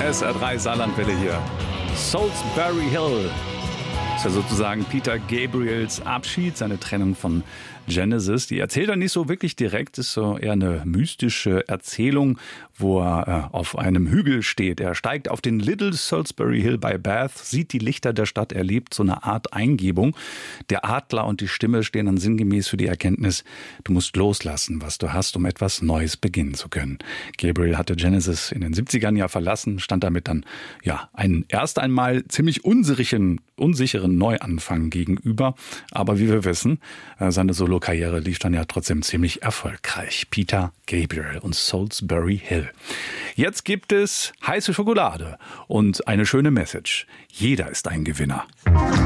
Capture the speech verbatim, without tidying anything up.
S R drei Saarlandwelle hier. Salisbury Hill. Das ist ja sozusagen Peter Gabriels Abschied, seine Trennung von Genesis. Die erzählt er nicht so wirklich direkt, ist so eher eine mystische Erzählung, wo er äh, auf einem Hügel steht. Er steigt auf den Little Salisbury Hill bei Bath, sieht die Lichter der Stadt, erlebt so eine Art Eingebung. Der Adler und die Stimme stehen dann sinngemäß für die Erkenntnis, du musst loslassen, was du hast, um etwas Neues beginnen zu können. Gabriel hatte Genesis in den siebzigern ja verlassen, stand damit dann ja einen erst einmal ziemlich unsicheren, unsicheren Neuanfang gegenüber. Aber wie wir wissen, äh, seine Solo-Karriere lief dann ja trotzdem ziemlich erfolgreich. Peter Gabriel und Salisbury Hill. Jetzt gibt es heiße Schokolade und eine schöne Message. Jeder ist ein Gewinner.